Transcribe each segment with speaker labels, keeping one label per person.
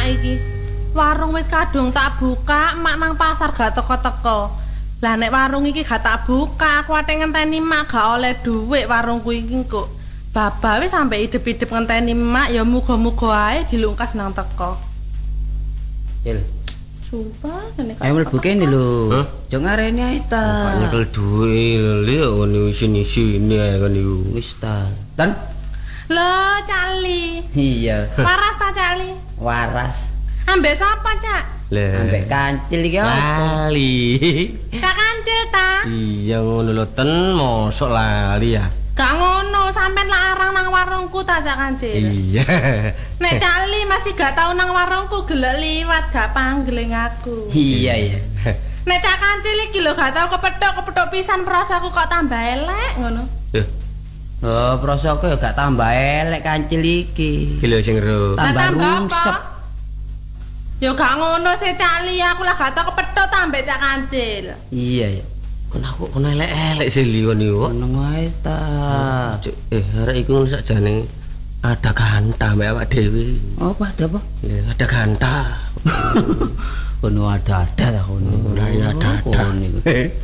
Speaker 1: iki. Warung wis kadung tak buka, mak nang pasar gak teko-teko. Lah nek warung iki gak tak buka, aku ate ngenteni mak gak oleh dhuwit warungku iki kok. Baba wis sampe idep-idep ngenteni mak ya muga-muga ae dilungkas nang teko.
Speaker 2: Cil.
Speaker 1: Sumpah ngene.
Speaker 2: Ayo mlebu kene lho. Jo ngareni ae ta.
Speaker 3: Pak nyekel duwe lho ngono sini-sini ae kan niku.
Speaker 2: Wis ta. Tan.
Speaker 1: Lho, Cali.
Speaker 2: Iya.
Speaker 1: Waras ta, Cali?
Speaker 2: Waras.
Speaker 1: Ambek sapa, Cak?
Speaker 3: Lah
Speaker 2: Ambek kancil iki apa?
Speaker 3: lali.
Speaker 1: Tak kancil ta?
Speaker 3: Iya ngono lho ten mosok lali ya.
Speaker 1: Gak ngono, sampean larang nang warungku ta, Cak Kancil.
Speaker 3: Iya.
Speaker 1: Nek Cali masih gak tau nang warungku gelek liwat gak panggeling aku.
Speaker 2: Iya iya.
Speaker 1: Nek Cak Kancil iki lho gak tau kepethuk pisan prosaku kok tambah elek ngono.
Speaker 2: Oh, prosoku ya gak tambah elek kancil iki.
Speaker 3: Iki lho sing ro.
Speaker 2: Tambah rungsep.
Speaker 1: Ya gak ngono sih Cali, aku lah gak tau kepethuk tambah Cak Kancil.
Speaker 2: Iya ya.
Speaker 3: Kon elek-elek sih li kon niku.
Speaker 2: Ngono wae ta.
Speaker 3: Arek iku sakjane ada gantah mbak awak dhewe.
Speaker 2: Apa ada apa?
Speaker 3: Ya, ada gantah.
Speaker 2: Kono ada-ada ta kono.
Speaker 3: Lah ya ada-ada.
Speaker 2: niku.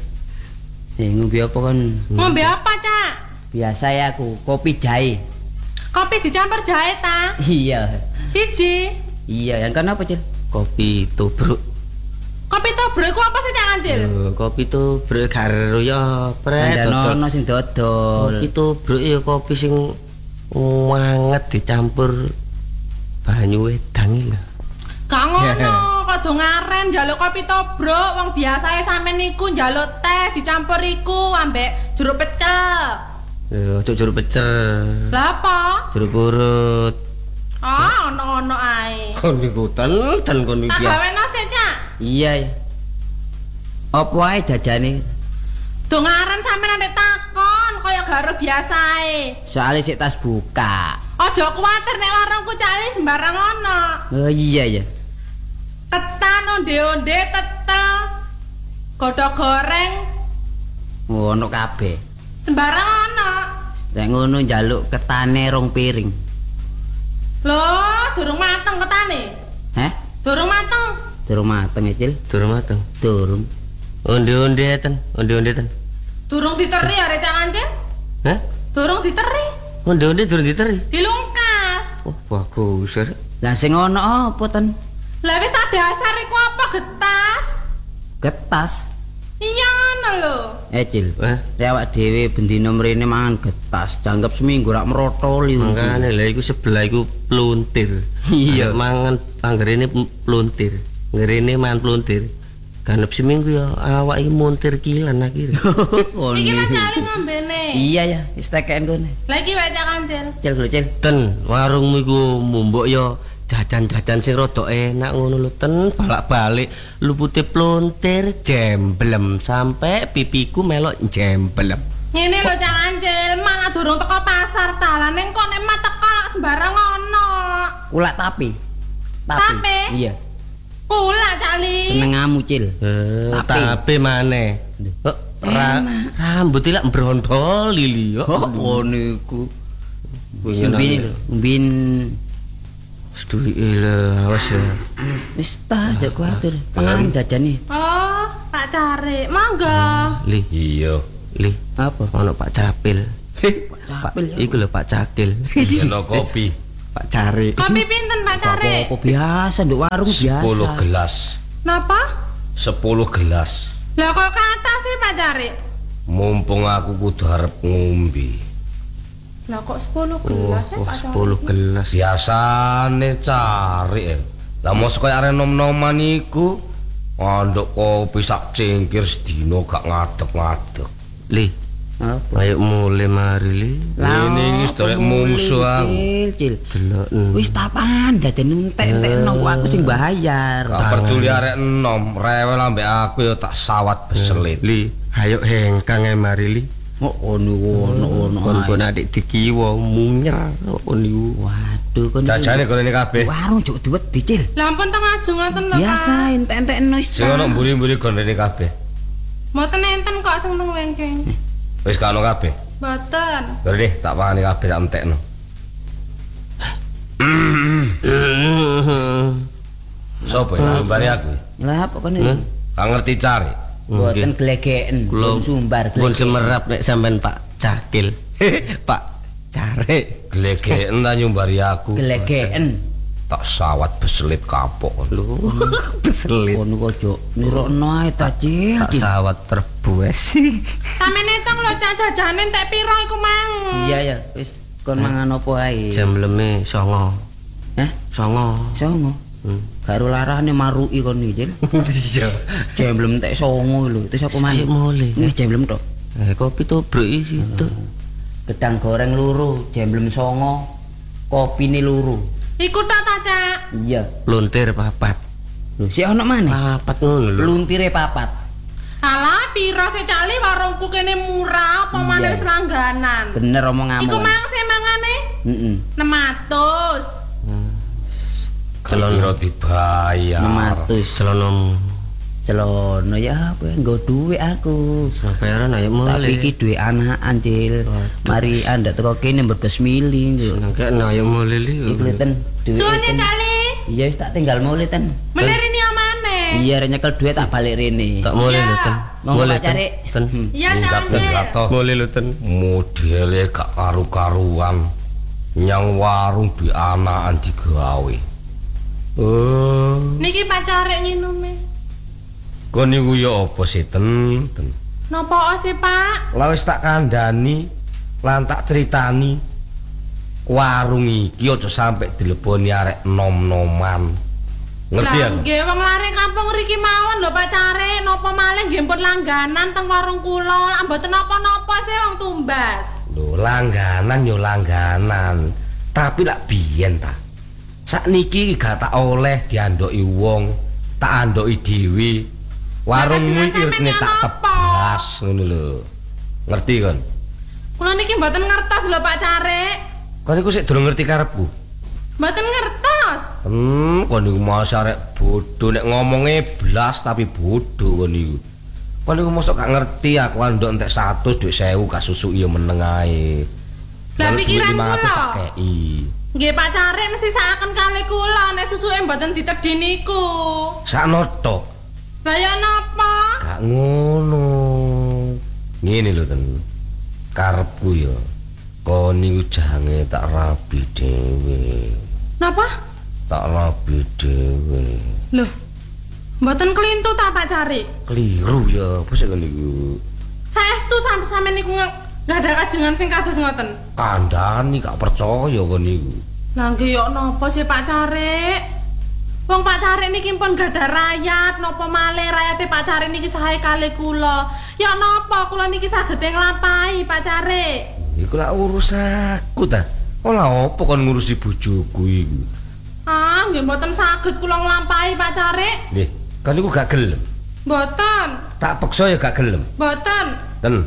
Speaker 2: Ngombe apa kon?
Speaker 1: Ngombe apa, Cak?
Speaker 2: Biasa ya aku kopi jahe.
Speaker 1: Kopi dicampur jahe ta?
Speaker 2: Iya.
Speaker 1: Siji.
Speaker 2: Iya, yang kan apa, Cil?
Speaker 3: Kopi tubruk.
Speaker 1: Kopi tobruk iku apa sih Cak Kancil?
Speaker 3: Kopi tubruk karo ya pret.
Speaker 2: Ana sing dodol.
Speaker 3: Kopi tubruk ya kopi sing wanget dicampur banyu wedang lho.
Speaker 1: Gak ngono, kudu ngaren njaluk kopi tobruk, wong biasae sampean niku njaluk teh dicampur iku ambek jeruk pecel.
Speaker 3: Ojo jeruk pecel.
Speaker 1: Lah apa?
Speaker 3: Jeruk purut.
Speaker 1: Ah, ono-ono ae.
Speaker 3: Kon niku ten kon
Speaker 1: Tak
Speaker 3: iki.
Speaker 1: gaweno sih, Cak.
Speaker 2: Iya ya. Apa wae jajane?
Speaker 1: Do ngaren sampean nek takon kaya garo biasae.
Speaker 2: Soale sik tas buka.
Speaker 1: Aja kuwatir nek warungku Cali sembarang ono.
Speaker 2: Oh iya ya.
Speaker 1: Ketan onde-onde tetel. Godhog goreng
Speaker 2: Ngono kabeh.
Speaker 1: sembarang ono.
Speaker 2: Nek ngono njaluk ketane 2 piring.
Speaker 1: Loh, durung mateng ketane.
Speaker 2: Hah?
Speaker 1: Durung mateng.
Speaker 2: Durung mateng ya, Cil?
Speaker 3: Durung mateng.
Speaker 2: Durung.
Speaker 3: Onde-onde ten.
Speaker 1: Durung diteri arek Cak Kancil.
Speaker 3: Hah?
Speaker 1: Durung diteri.
Speaker 3: Onde-onde durung diteri.
Speaker 1: Dilungkas.
Speaker 3: Oh, bagus.
Speaker 2: Lah sing ono apa, Ten?
Speaker 1: Lah wis tak dasar iku apa getas?
Speaker 2: Getas.
Speaker 1: Iya ngono lho.
Speaker 2: Cil.
Speaker 3: Hah?
Speaker 2: Rewak dhewe bendina mrene mangan getas, janggap seminggu rak merotoli.
Speaker 3: Mangkane lha iku sebelah iku pluntir.
Speaker 2: Iya.
Speaker 3: Mangan panggerene pluntir. Ngerene mangan pluntir. Ganep seminggu ya awak iki montir kilan akhir.
Speaker 1: Iki lah Cali ngombene.
Speaker 2: Iya ya, wis tekeken kene.
Speaker 1: Lah iki wae Cak Kancil.
Speaker 2: Cil.
Speaker 3: Ten warungmu iku mumbuk ya jajan-jajan sing rada enak ngono lho ten balak-balik lupute plontir jemblem sampai pipiku melok jemblem.
Speaker 1: Ngene lho Cak Kancil, malah durung teko pasar ta. Lah ning kok nek mak teko sembarang ono.
Speaker 2: Ulak tapi.
Speaker 1: Tape?
Speaker 2: Iya.
Speaker 1: Pula Cali.
Speaker 2: Senengamu, Cil.
Speaker 3: Tapi maneh. Kok rambut lak brondol lili yo.
Speaker 2: Oh niku. Wis
Speaker 3: Bin
Speaker 2: mbin
Speaker 3: duwike lho awas ya.
Speaker 2: wis ta aja kuwatir. Pangan jajane.
Speaker 1: Oh, Pak Cari, mangga.
Speaker 3: Li.
Speaker 4: Iya.
Speaker 3: Li.
Speaker 2: Apa?
Speaker 3: Ono Pak Capil.
Speaker 2: Capil ya.
Speaker 3: Iku lho Pak Cakil.
Speaker 4: Yen kopi
Speaker 3: Pak Cari.
Speaker 1: Kopi pinten Pak Cari?
Speaker 2: Apa biasa nduk warung biasa.
Speaker 4: 10 gelas.
Speaker 1: Napa?
Speaker 4: 10 gelas.
Speaker 1: Lah kok kata sih Pak Cari?
Speaker 4: Mumpung aku kudu arep ngombe.
Speaker 1: Lah kok 10 gelas ya Pak Cari?
Speaker 3: 10 gelas.
Speaker 4: Biasane cari. Lah mos koyo arek nom-noman iku nduk kopi sak cengkir sedina gak ngadeg-ngadeg.
Speaker 3: Li.
Speaker 2: Apa?
Speaker 3: Ayo mulai mari Li.
Speaker 4: Ini iki sedolek mungsu aku.
Speaker 2: Cil.
Speaker 3: Delok.
Speaker 2: Wis tapan jajan entek-entekno aku sing bayar.
Speaker 4: Gak peduli arek enom, rewel ambek aku ya tak sawat beselit.
Speaker 3: Li, ayo hengkang mari Li.
Speaker 2: Oh ono.
Speaker 3: Kon adik dikiwa munyer niku.
Speaker 2: Waduh kon.
Speaker 4: Jajane kene kabeh.
Speaker 2: Warung juk diwedi, Cil.
Speaker 1: Lah ampun teng ajeng ngoten lho.
Speaker 2: Biasa entek-entekno wis.
Speaker 4: Sing ono mburi-mburi gone kabeh.
Speaker 1: Mboten enten kok sing teng wengking.
Speaker 4: Wis kano kabeh.
Speaker 1: Mboten.
Speaker 4: Ngene tak pangani kabeh tak entekno. Sopo nyumbari aku?
Speaker 2: Lah apa kene?
Speaker 4: Gak ngerti cari.
Speaker 2: Mboten glegeken,
Speaker 3: Kula
Speaker 2: pun sumbar
Speaker 3: pun
Speaker 2: glegeken.
Speaker 3: semerap nek sampean Pak Cakil. Pak Care.
Speaker 4: Glegeken ta nyumbari aku.
Speaker 2: Glegeken.
Speaker 4: Tak sawat beselit kapok.
Speaker 3: Lho, beselit.
Speaker 2: Kono kok aja nirokno ae ta, Cil.
Speaker 3: Tak sawat terbues.
Speaker 1: Sampeyan netong lho cak jajane entek pira iku mang.
Speaker 2: Iya ya, wis kon mangan apa ae.
Speaker 3: Jam leme 09.00.
Speaker 2: Hah?
Speaker 3: 09.00.
Speaker 2: Songo. Karo larane maruki kon iki, Cil.
Speaker 3: Iya.
Speaker 2: Jemblem tek songo lho. Terus apa maneh?
Speaker 3: Ayo mulai.
Speaker 2: Wis jemblem tok.
Speaker 3: Kopi tobruk iki situ.
Speaker 2: Gedang goreng luru, jemblem songo, kopine luru.
Speaker 1: Iku tok ta, Cak?
Speaker 2: Iya.
Speaker 3: Lontir papat.
Speaker 2: Lho, sik ono maneh.
Speaker 3: Papat ngono lho.
Speaker 2: Luntire papat.
Speaker 1: Alah, pira sih cali warungku kene murah apa maneh wis langganan.
Speaker 2: Bener omonganmu.
Speaker 1: Iku mang sih mangane
Speaker 2: Heeh.
Speaker 1: 600.
Speaker 4: Kira dibayar.
Speaker 2: 600. Celono ya apa nggo dhuwit aku.
Speaker 3: Sabaran ayo mulai.
Speaker 2: Tapi iki dhuwit anakan, Cil. Mari anda teko kene mbebes mili yo.
Speaker 3: Nangke ayo mulai li.
Speaker 2: Iki ten dhuwit.
Speaker 1: Suwun ya cali.
Speaker 2: Iya wis tak tinggal mulai ten.
Speaker 1: Menir ini amane.
Speaker 2: Iya rene nyekel dhuwit tak balik rene.
Speaker 3: Tak mulai lho ten.
Speaker 2: Monggo
Speaker 3: Mulai
Speaker 2: Pak Cari.
Speaker 3: ten.
Speaker 1: Iya,
Speaker 4: Minggat
Speaker 1: Cak.
Speaker 4: gato.
Speaker 3: Mulai lho ten.
Speaker 4: Modele gak karu-karuan. Nyang warung di anakan digawe. Oh,
Speaker 1: Niki pacare nginume.
Speaker 4: kon niku ya apa sih ten?
Speaker 1: Napa sih, Pak?
Speaker 4: Lah wis tak kandhani lan tak critani. Warung iki aja sampe dileboni arek nom-noman. Ngerti ya?
Speaker 1: Lah nggih wong lare kampung riki mawon lho pacare, napa malih nggih pun langganan teng warung kula. Lah mboten napa-napa sih wong tumbas.
Speaker 4: Lho, langganan yo langganan. Tapi lak biyen ta. Sakniki gak tak oleh diandoki wong, tak andoki dhewe. Warungmu iki retine tak tebas ngono lho. Ngerti kon?
Speaker 1: Kula niki mboten ngertos lho Pak Care.
Speaker 4: Kon iku sik durung ngerti karepku.
Speaker 1: Mboten ngertos.
Speaker 4: Kon niku mas arek bodoh nek ngomonge blas tapi bodoh kon niku. Kon niku mosok gak ngerti aku andok entek 100 dhuwit 1000 gak susuk ya meneng ae.
Speaker 1: Lah
Speaker 4: Kalau
Speaker 1: pikiran
Speaker 4: duit 500
Speaker 1: kula.
Speaker 4: tak kei.
Speaker 1: Nggih Pak Care mesti sakaken kali kula nek susuke mboten ditedhi niku.
Speaker 4: Sakno tok.
Speaker 1: Lah ya napa?
Speaker 4: Gak ngono. Ngene lho ten. Karepku ya kon niku jange tak rabi dhewe.
Speaker 1: Napa?
Speaker 4: Tak rabi dhewe.
Speaker 1: Loh. Mboten kelintu ta Pak Care?
Speaker 4: Keliru ya, apa sih kon niku?
Speaker 1: Saestu sampe niku nggak ada kajengan sing kados ngoten.
Speaker 4: Kandhani gak percaya kon niku.
Speaker 1: Lah nggih yo napa sih Pak Care? Wong Pak Care niki pun gak ada rakyat, napa malih rakyate Pak Care niki sae kali kula. Ya napa kula niki saged nglampahi Pak Care?
Speaker 4: Iku lak urus aku ta. Ora apa kon ngurusi bojoku iku.
Speaker 1: Ah, nggih mboten saged kula nglampahi Pak Care.
Speaker 4: Nggih, kan iku gak gelem.
Speaker 1: Mboten,
Speaker 4: Tak peksa ya gak gelem.
Speaker 1: mboten.
Speaker 4: Ten.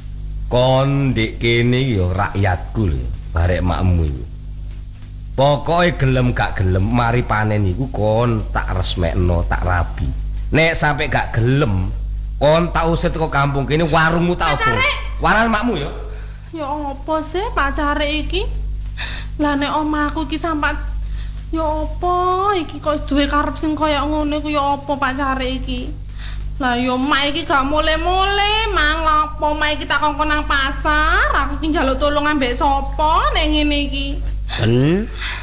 Speaker 4: Kon ndek kene ya rakyatku lho, arek makmu iku. Pokoke gelem gak gelem mari panen iku kon tak resmekno, tak rabi. Nek sampe gak gelem, kon tak usir teko kampung kene warungmu tak obong. Waran makmu ya.
Speaker 1: Ya apa sih Pak Care iki? Lah nek omahku iki sampat ya apa iki kok duwe karep sing kaya ngono iku ya apa Pak Care iki? Lah yo mak iki gak mule-mule, mang lapo mak iki tak kongkon nang pasar, aku iki njaluk tolong ambek sapa nek ngene iki.
Speaker 2: Ben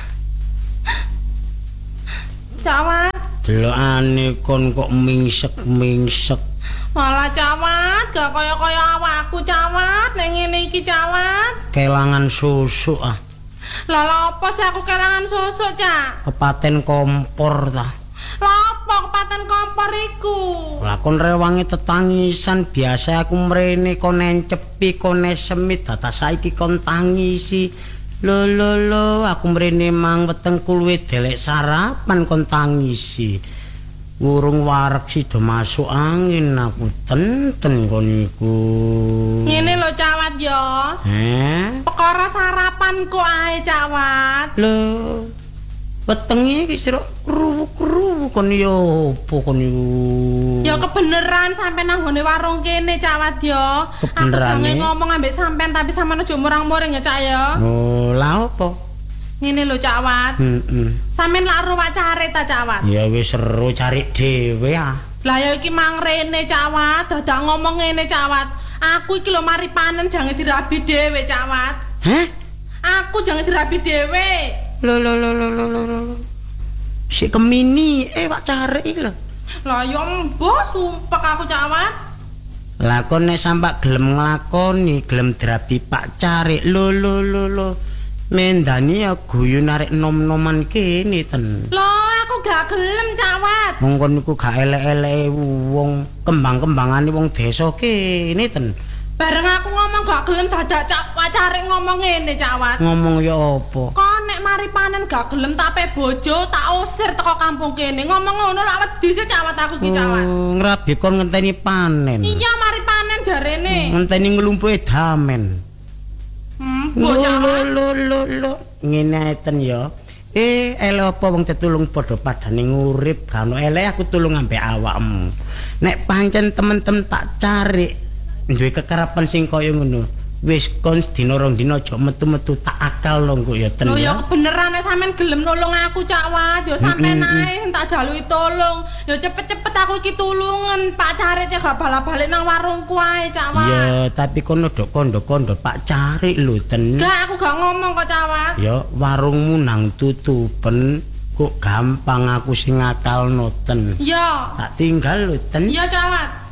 Speaker 1: Cawat,
Speaker 2: delokane kon kok mingsek-mingsek.
Speaker 1: malah cawat, gak kaya-kaya awakku cawat nek ngene iki cawat.
Speaker 2: Kelangan susu ah.
Speaker 1: Lah lha apa sih aku kelangan susu, Cak?
Speaker 2: Kepaten kompor ta.
Speaker 1: Lah apa kepaten kompor iku?
Speaker 2: Lah kon rewangi tetangisan biasa aku mrene kon encepi kon semit data saiki kon tangisi. Lho aku mrene mang wetengku luwih delek sarapan kon tangisi. Urung wareg sida masuk angin aku tenten kon iku.
Speaker 1: Ngene lho cawat ya. Perkara sarapan kok ae cawat.
Speaker 2: Lho wetenge iki sira kruwu-kruwu kon yo opo kon iku?
Speaker 1: Ya kebeneran sampe nang ngone warung kene cawat ya. Aku
Speaker 2: Kebenerane?
Speaker 1: jange ngomong ambek sampean tapi sampean aja murang-muring ya Cak ya.
Speaker 2: Oh, lah opo?
Speaker 1: Ngene lho Cak Wat. Sampeyan lak ro pacare ta Cak Wat?
Speaker 2: Ya wis seru cari dhewe ah.
Speaker 1: Lah ya iki mang rene Cak Wat, dadak ngomong ngene Cak Wat. Aku iki lho mari panen jangan dirabi dhewe Cak Wat.
Speaker 2: Hah?
Speaker 1: Aku jangan dirabi dhewe.
Speaker 2: Lho. Si Kemini Pak Cari lho.
Speaker 1: Lah ya mbah sumpek aku Cak Wat.
Speaker 2: Lah kon nek sampak gelem nglakoni, gelem dirabi Pak Cari. Lho. Mendani ya guyu narik nom-noman kene ten.
Speaker 1: Loh, aku gak gelem Cak Wat.
Speaker 2: Wong kon niku gak elek-eleke wong kembang-kembangane wong desa kene ten.
Speaker 1: Bareng aku ngomong gak gelem dadak Cak Pacare ngomong ngene Cak Wat.
Speaker 2: Ngomong ya apa?
Speaker 1: Kok nek mari panen gak gelem tape bojo tak usir teko kampung kene. Ngomong ngono lak wedi sih Cak Wat aku ki Cak Wat.
Speaker 2: Ngrabi kon ngenteni panen.
Speaker 1: Iya mari panen jarene.
Speaker 2: Ngenteni nglumpuhe damen.
Speaker 1: Bocah.
Speaker 2: Lho. Ngene ten ya. Ele apa wong tetulung padha padane ngurip, gak ono ele aku tulung ambek awakmu. Nek pancen temen-temen tak cari duwe kekerapan sing kaya ngono. Wis kon dina rong dina aja metu-metu tak akal lho kok ya ten.
Speaker 1: Lho
Speaker 2: ya.
Speaker 1: ya kebeneran nek sampean gelem nolong aku Cak Wat, ya sampean ae sing tak jaluki tolong. Ya cepet-cepet aku iki tulungan Pak Cari cek gak balik nang warungku ae Cak Wat.
Speaker 2: Ya, tapi kono ndok kondo-kondo Pak Cari lho ten.
Speaker 1: Gak, aku gak ngomong kok Cak Wat.
Speaker 2: Ya warungmu nang tutupen kok gampang aku sing ngakalno ten.
Speaker 1: Iya.
Speaker 2: Tak tinggal lho ten.
Speaker 1: Iya Cak Wat.